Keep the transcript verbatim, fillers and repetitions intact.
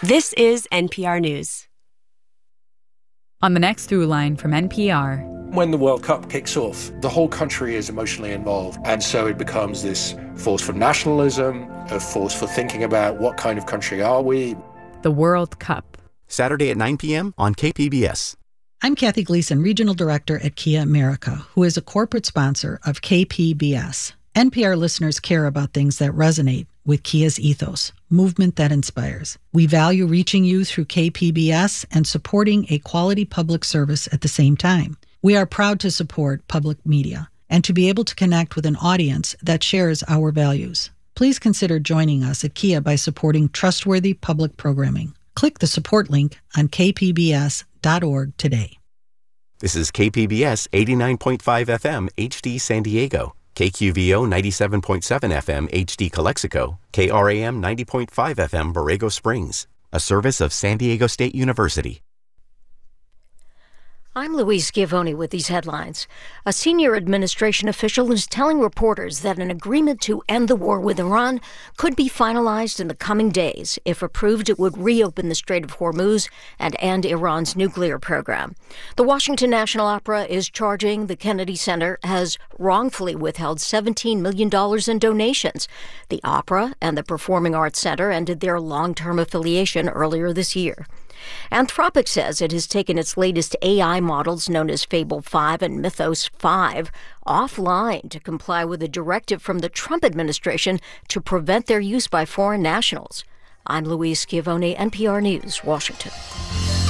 This is N P R News. On the next Through Line from N P R. When the World Cup kicks off, the whole country is emotionally involved. And so it becomes this force for nationalism, a force for thinking about what kind of country are we. The World Cup. Saturday at nine p.m. on K P B S. I'm Kathy Gleason, Regional Director at Kia America, who is a corporate sponsor of K P B S. N P R listeners care about things that resonate with Kia's ethos, movement that inspires. We value reaching you through K P B S and supporting a quality public service at the same time. We are proud to support public media and to be able to connect with an audience that shares our values. Please consider joining us at Kia by supporting trustworthy public programming. Click the support link on k p b s dot org today. This is K P B S eighty-nine point five F M H D San Diego, K Q V O ninety-seven point seven F M H D Calexico, K R A M ninety point five F M Borrego Springs, a service of San Diego State University. I'm Louise Schiavone with these headlines. A senior administration official is telling reporters that an agreement to end the war with Iran could be finalized in the coming days. If approved, it would reopen the Strait of Hormuz and end Iran's nuclear program. The Washington National Opera is charging the Kennedy Center has wrongfully withheld seventeen million dollars in donations. The opera and the Performing Arts Center ended their long-term affiliation earlier this year. Anthropic says it has taken its latest A I models, known as Fable five and Mythos five, offline to comply with a directive from the Trump administration to prevent their use by foreign nationals. I'm Louise Schiavone, N P R News, Washington.